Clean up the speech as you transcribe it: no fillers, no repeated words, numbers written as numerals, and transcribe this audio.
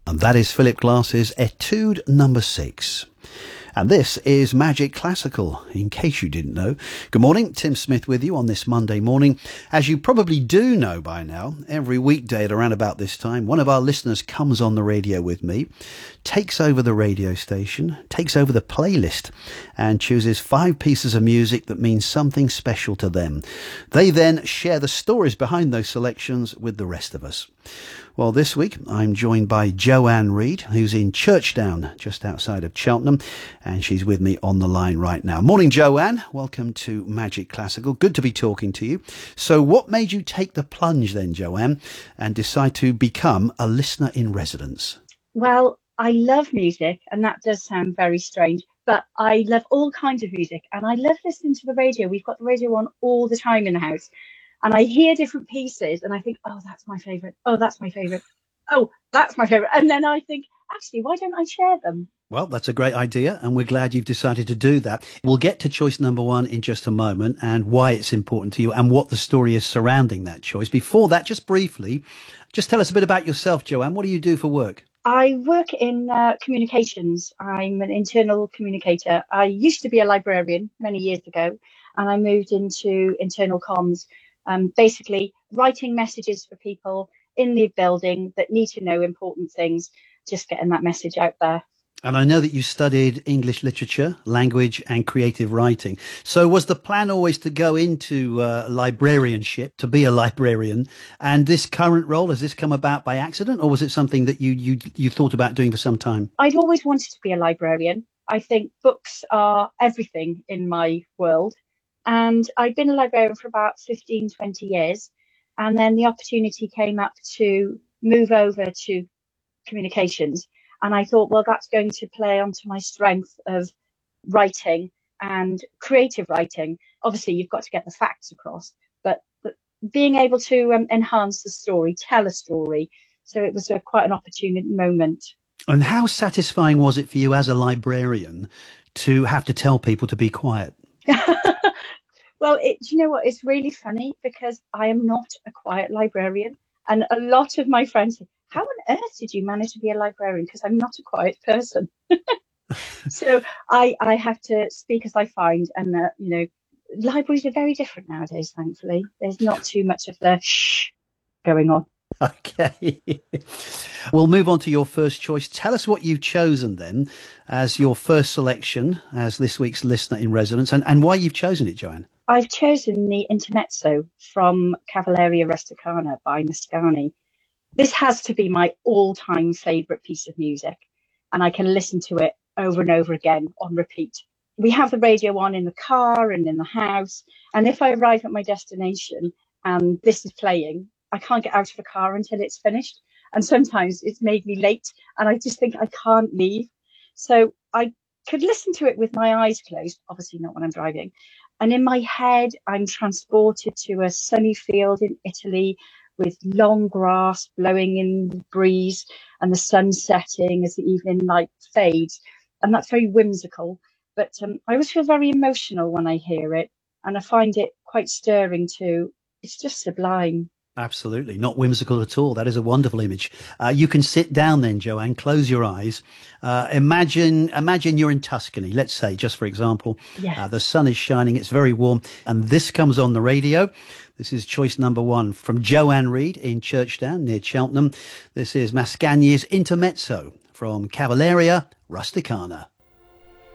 And that is Philip Glass's Etude number 6. And this is Magic Classical, in case you didn't know. Good morning, Tim Smith with you on this Monday morning. As you probably do know by now, every weekday at around about this time, one of our listeners comes on the radio with me, takes over the radio station, takes over the playlist, and chooses 5 pieces of music that means something special to them. They then share the stories behind those selections with the rest of us. Well, this week I'm joined by Joanne Reid, who's in Churchdown, just outside of Cheltenham, and she's with me on the line right now. Morning, Joanne. Welcome to Magic Classical. Good to be talking to you. So what made you take the plunge then, Joanne, and decide to become a listener in residence? Well, I love music, and that does sound very strange, but I love all kinds of music, and I love listening to the radio. We've got the radio on all the time in the house. And I hear different pieces and I think, oh, that's my favourite. Oh, that's my favourite. Oh, that's my favourite. And then I think, actually, why don't I share them? Well, that's a great idea, and we're glad you've decided to do that. We'll get to choice number 1 in just a moment and why it's important to you and what the story is surrounding that choice. Before that, just briefly, just tell us a bit about yourself, Joanne. What do you do for work? I work in communications. I'm an internal communicator. I used to be a librarian many years ago, and I moved into internal comms. Basically writing messages for people in the building that need to know important things, just getting that message out there. And I know that you studied English literature, language and creative writing. So was the plan always to go into librarianship, to be a librarian? And this current role, has this come about by accident, or was it something that you thought about doing for some time? I'd always wanted to be a librarian. I think books are everything in my world. And I'd been a librarian for about 15, 20 years. And then the opportunity came up to move over to communications. And I thought, well, that's going to play onto my strength of writing and creative writing. Obviously, you've got to get the facts across, but being able to enhance the story, tell a story. So it was quite an opportune moment. And how satisfying was it for you as a librarian to have to tell people to be quiet? Well, do you know what? It's really funny because I am not a quiet librarian. And a lot of my friends say, how on earth did you manage to be a librarian? Because I'm not a quiet person. So I have to speak as I find. And, libraries are very different nowadays, thankfully. There's not too much of the shh going on. Okay. We'll move on to your first choice. Tell us what you've chosen then as your first selection as this week's listener in residence and why you've chosen it, Joanne. I've chosen the Intermezzo from Cavalleria Rusticana by Mascagni. This has to be my all-time favourite piece of music, and I can listen to it over and over again on repeat. We have the radio on in the car and in the house, and if I arrive at my destination and this is playing, I can't get out of the car until it's finished. And sometimes it's made me late, and I just think I can't leave. So I could listen to it with my eyes closed, obviously not when I'm driving. And in my head, I'm transported to a sunny field in Italy with long grass blowing in the breeze and the sun setting as the evening light fades. And that's very whimsical. But I always feel very emotional when I hear it. And I find it quite stirring too. It's just sublime. Absolutely. Not whimsical at all. That is a wonderful image. You can sit down then, Joanne, close your eyes. Imagine you're in Tuscany, let's say, just for example. Yeah. The sun is shining. It's very warm. And this comes on the radio. This is choice number 1 from Joanne Reid in Churchdown near Cheltenham. This is Mascagni's Intermezzo from Cavalleria Rusticana.